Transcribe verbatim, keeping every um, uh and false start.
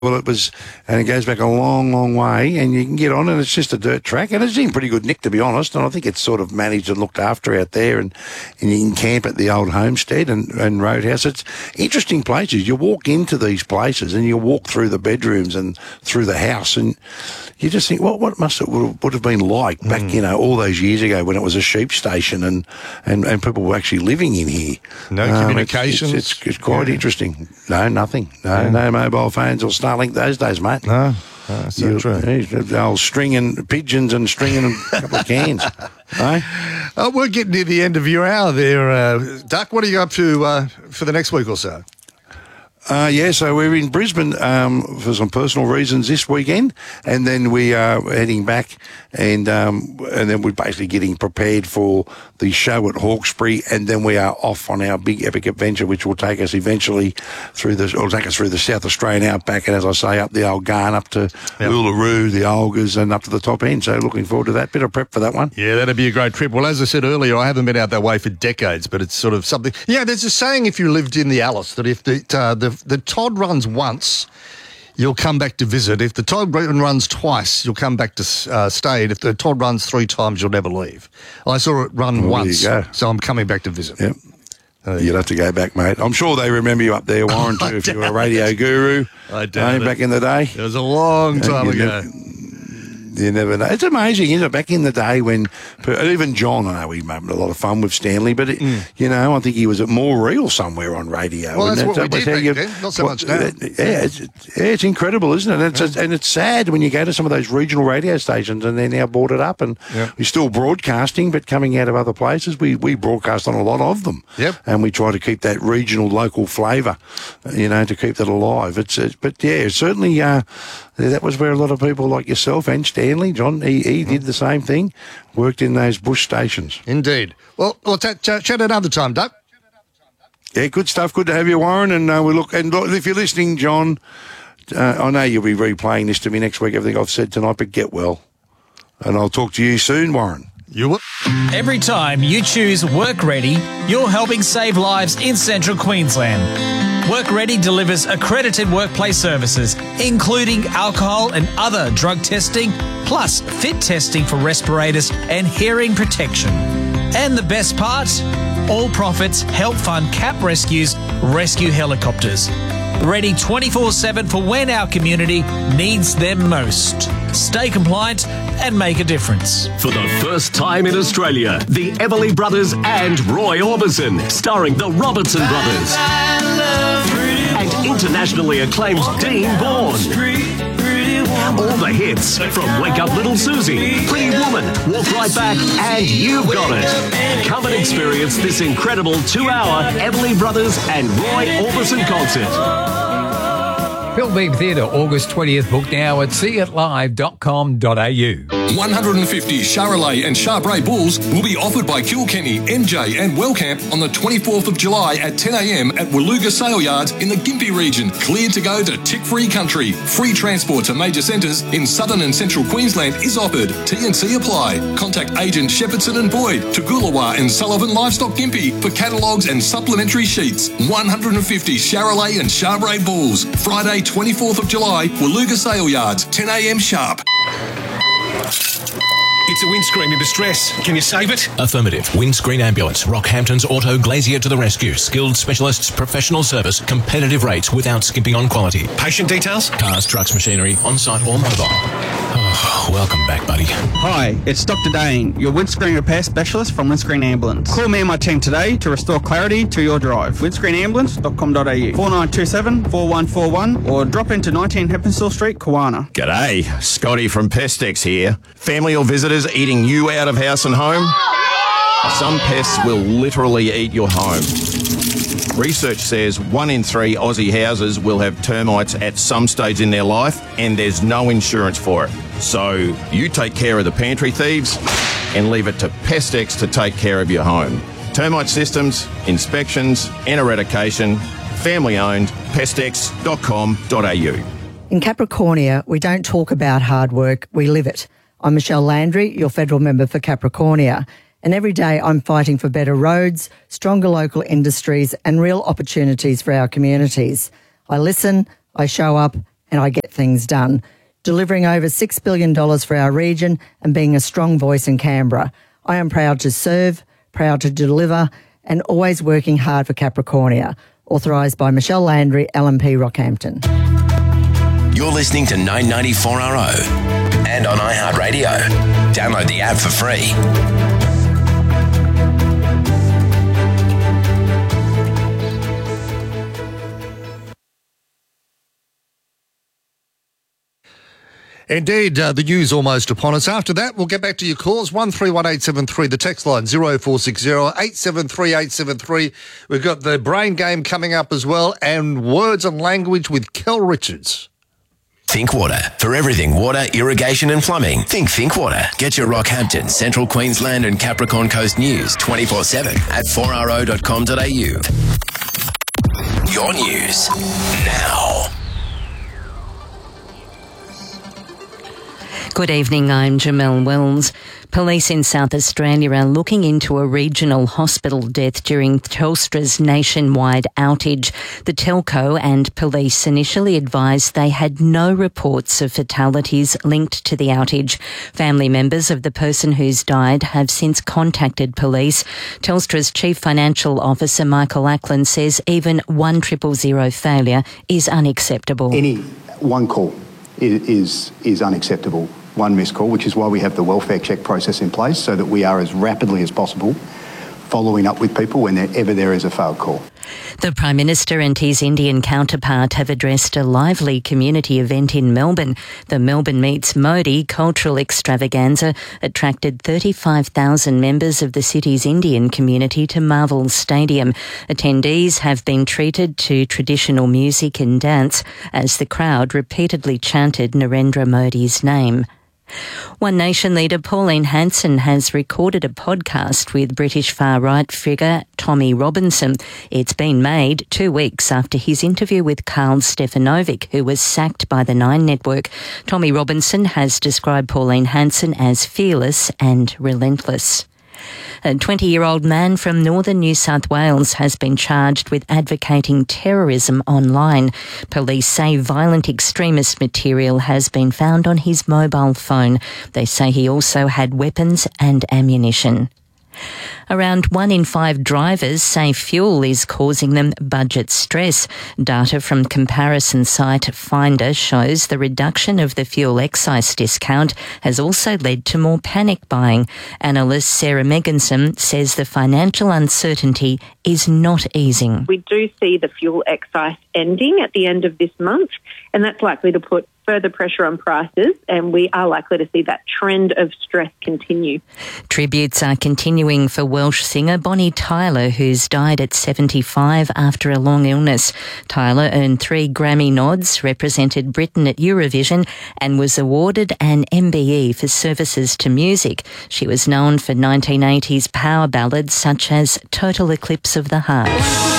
Well, it was, and it goes back a long, long way, and you can get on, and it's just a dirt track, and it's in pretty good nick, to be honest, and I think it's sort of managed and looked after out there, and, and you can camp at the old homestead and, and roadhouse. It's interesting places. You walk into these places, and you walk through the bedrooms and through the house, and you just think, well, what must it would have been like back, mm. you know, all those years ago when it was a sheep station, and, and, and people were actually living in here. No um, communications? It's, it's, it's quite yeah. interesting. No, nothing. No, yeah. no mobile phones or Starlink those days, mate. No, no that's so true. The old stringing pigeons and stringing a couple of cans. eh? Oh, we're getting near the end of your hour there, uh, Duck. What are you up to uh, for the next week or so? Uh, yeah, so we're in Brisbane um, for some personal reasons this weekend, and then we are heading back, and um, and then we're basically getting prepared for the show at Hawkesbury, and then we are off on our big epic adventure, which will take us eventually through the, or take us through the South Australian outback, and as I say, up the old Garn, up to yep. Uluru, the Olgas, and up to the top end. So looking forward to that. Bit of prep for that one. Yeah, that'd be a great trip. Well, as I said earlier, I haven't been out that way for decades, but it's sort of something. Yeah, there's a saying if you lived in the Alice that if the uh, the the Todd runs once, you'll come back to visit. If the Todd runs twice, you'll come back to uh, stay. And if the Todd runs three times, you'll never leave. I saw it run well, once, so I'm coming back to visit. Yep. Uh, You'd have to go back, mate. I'm sure they remember you up there, Warren, too, if you were a radio guru. I doubt it. Back in the day. It was a long time you ago. Never, you never know. It's amazing, isn't it? Back in the day when, even John, I know we made a lot of fun with Stanley, but, it, mm. you know, I think he was at More Real somewhere on radio. Well, that's it? what so we did back you, then. Not so what, much now. Yeah, it's, yeah, it's incredible, isn't it? And it's, yeah. and it's sad when you go to some of those regional radio stations and they're now boarded up, and yeah. we're still broadcasting, but coming out of other places. We, we broadcast on a lot of them. Yep. And we try to keep that regional, local flavour, you know, to keep that alive. It's, it's But, yeah, certainly uh, that was where a lot of people like yourself and Stanley, John, he, he did the same thing, worked in those bush stations. Indeed. Well, we'll t- ch- chat another time, Doug. Yeah, good stuff. Good to have you, Warren. And uh, we look. And look, if you're listening, John, uh, I know you'll be replaying this to me next week, everything I've said tonight, but get well. And I'll talk to you soon, Warren. You will. Every time you choose Work Ready, you're helping save lives in Central Queensland. Work Ready delivers accredited workplace services, including alcohol and other drug testing, plus fit testing for respirators and hearing protection. And the best part? All profits help fund CAP Rescue's rescue helicopters. Ready twenty-four seven for when our community needs them most. Stay compliant and make a difference. For the first time in Australia, the Everly Brothers and Roy Orbison, starring the Robertson Brothers. And internationally acclaimed Dean Bourne. All the hits from Wake Up Little Susie, Pretty Woman, Walk Right Back, and You've Got It. Come and experience this incredible two-hour Everly Brothers and Roy Orbison concert. Phil Beebe Theatre, August twentieth, book now at see it live dot com dot a u. one hundred fifty Charolais and Charbray Bulls will be offered by Kilkenny, M J and Wellcamp on the twenty-fourth of July at ten a m at Waluga Sale Yards in the Gympie region. Cleared to go to tick-free country. Free transport to major centres in southern and central Queensland is offered. T and C apply. Contact agent Shepardson and Boyd, Toogoolawah and Sullivan Livestock Gympie for catalogues and supplementary sheets. one hundred fifty Charolais and Charbray Bulls. Friday, twenty-fourth of July, Waluga Sale Yards, ten a m sharp. It's a windscreen in distress. Can you save it? Affirmative. Windscreen Ambulance. Rockhampton's Auto Glazier to the rescue. Skilled specialists, professional service, competitive rates without skimping on quality. Patient details? Cars, trucks, machinery, on-site or mobile. Oh, welcome back, buddy. Hi, it's Doctor Dane, your windscreen repair specialist from Windscreen Ambulance. Call me and my team today to restore clarity to your drive. windscreen ambulance dot com dot a u, four nine two seven, four one four one, or drop into nineteen Heppenstall Street, Kawana. G'day, Scotty from Pestex here. Family or visitors eating you out of house and home? Some pests will literally eat your home. Research says one in three Aussie houses will have termites at some stage in their life, and there's no insurance for it. So you take care of the pantry thieves and leave it to Pestex to take care of your home. Termite systems, inspections and eradication, family owned, pestex dot com dot a u. In Capricornia, we don't talk about hard work, we live it. I'm Michelle Landry, your federal member for Capricornia. And every day I'm fighting for better roads, stronger local industries and real opportunities for our communities. I listen, I show up and I get things done, delivering over six billion dollars for our region and being a strong voice in Canberra. I am proud to serve, proud to deliver, and always working hard for Capricornia. Authorised by Michelle Landry, L M P Rockhampton. You're listening to nine ninety-four R O and on iHeartRadio. Download the app for free. Indeed, uh, the news almost upon us. After that, we'll get back to your calls. one three one eight seven three, the text line zero four six zero eight seven three eight seven three. We've got the brain game coming up as well, and words and language with Kel Richards. Think Water. For everything water, irrigation and plumbing, think Think Water. Get your Rockhampton, Central Queensland and Capricorn Coast news twenty-four seven at four r o dot com dot a u. Your news now. Good evening, I'm Jamelle Wells. Police in South Australia are looking into a regional hospital death during Telstra's nationwide outage. The telco and police initially advised they had no reports of fatalities linked to the outage. Family members of the person who's died have since contacted police. Telstra's Chief Financial Officer Michael Ackland says even one triple zero failure is unacceptable. Any one call is, is, is unacceptable. One missed call, which is why we have the welfare check process in place so that we are as rapidly as possible following up with people whenever there is a failed call. The Prime Minister and his Indian counterpart have addressed a lively community event in Melbourne. The Melbourne Meets Modi cultural extravaganza attracted thirty-five thousand members of the city's Indian community to Marvel Stadium. Attendees have been treated to traditional music and dance as the crowd repeatedly chanted Narendra Modi's name. One Nation leader Pauline Hanson has recorded a podcast with British far-right figure Tommy Robinson. It's been made two weeks after his interview with Carl Stefanovic, who was sacked by the Nine Network. Tommy Robinson has described Pauline Hanson as fearless and relentless. A twenty-year-old man from northern New South Wales has been charged with advocating terrorism online. Police say violent extremist material has been found on his mobile phone. They say he also had weapons and ammunition. Around one in five drivers say fuel is causing them budget stress. Data from comparison site Finder shows the reduction of the fuel excise discount has also led to more panic buying. Analyst Sarah Megginson says the financial uncertainty is not easing. We do see the fuel excise ending at the end of this month, and that's likely to put further pressure on prices, and we are likely to see that trend of stress continue. Tributes are continuing for Welsh singer Bonnie Tyler, who's died at seventy-five after a long illness. Tyler earned three Grammy nods, represented Britain at Eurovision, and was awarded an M B E for services to music. She was known for nineteen eighties power ballads such as Total Eclipse of the Heart.